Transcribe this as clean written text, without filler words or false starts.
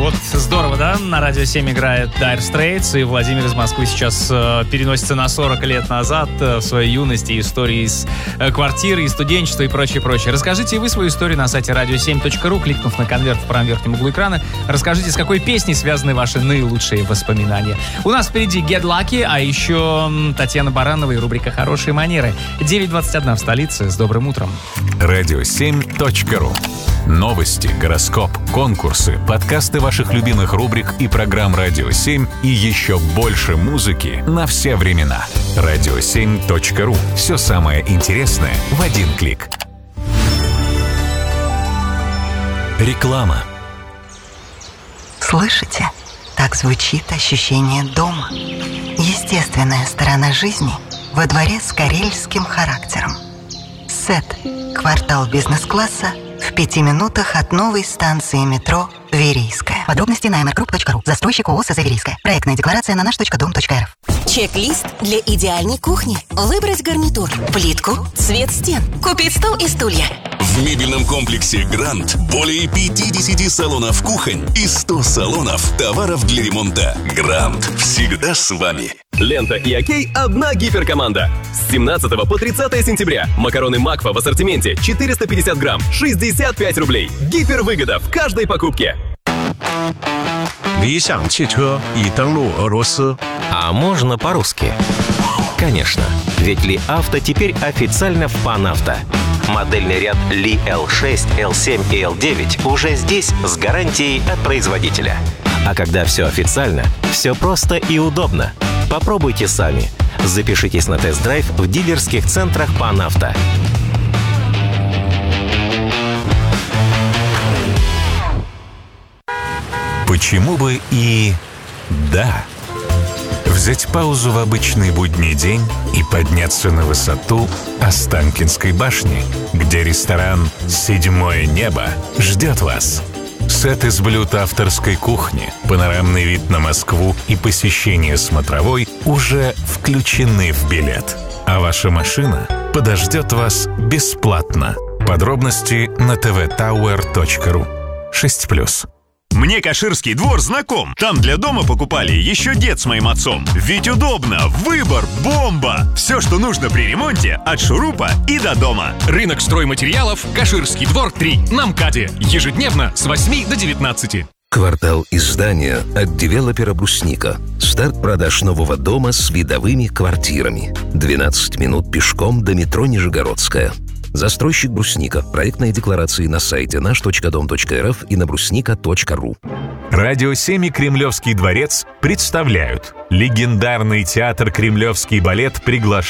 Вот здорово, да? На Радио 7 играет Dire Straits, и Владимир из Москвы сейчас переносится на 40 лет назад в своей юности, истории из квартиры, и студенчества и прочее. Расскажите и вы свою историю на сайте radio7.ru, кликнув на конверт в правом верхнем углу экрана. Расскажите, с какой песней связаны ваши наилучшие воспоминания. У нас впереди Get Lucky, а еще Татьяна Баранова и рубрика «Хорошие манеры». 9:21 в столице. С добрым утром. radio7.ru. Новости, гороскоп, конкурсы, подкасты ваших любимых рубрик и программ «Радио 7» и еще больше музыки на все времена. radio7.ru. Все самое интересное в один клик. Реклама. Слышите? Так звучит ощущение дома. Естественная сторона жизни во дворе с карельским характером. Сет. Квартал бизнес-класса в 5 минутах от новой станции метро Верийская. Подробности на mrgroup.ru. Застройщик ООО «СЗ Верийская». Проектная декларация на наш.дом.рф. Чек-лист для идеальной кухни. Выбрать гарнитур, плитку, цвет стен, купить стол и стулья. В мебельном комплексе «Грант» более 50 салонов кухонь и 100 салонов товаров для ремонта. «Грант» всегда с вами. Лента и Окей – одна гиперкоманда. С 17 по 30 сентября макароны Макфа в ассортименте 450 грамм, 65 рублей. Гипервыгода в каждой покупке. 理想汽车已登陆俄罗斯。 А можно по-русски? Конечно, ведь Ли Авто теперь официально в Панавто. Модельный ряд Ли L6, L7 и L9 уже здесь с гарантией от производителя. А когда все официально, все просто и удобно. Попробуйте сами. Запишитесь на тест-драйв в дилерских центрах Панавто. Почему бы и да? Взять паузу в обычный будний день и подняться на высоту Останкинской башни, где ресторан «Седьмое небо» ждет вас. Сет из блюд авторской кухни, панорамный вид на Москву и посещение смотровой уже включены в билет. А ваша машина подождет вас бесплатно. Подробности на tvtower.ru. 6+. Мне Каширский двор знаком. Там для дома покупали еще дед с моим отцом. Ведь удобно, выбор бомба. Все, что нужно при ремонте, от шурупа и до дома. Рынок стройматериалов, Каширский двор 3, на МКАДе. Ежедневно с 8 до 19. Квартал издания от девелопера «Брусника». Старт продаж нового дома с видовыми квартирами. 12 минут пешком до метро Нижегородская. Застройщик «Брусника». Проектные декларации на сайте наш.дом.рф и на брусника.ру. Радио 7 и Кремлевский дворец представляют. Легендарный театр «Кремлевский балет» приглашает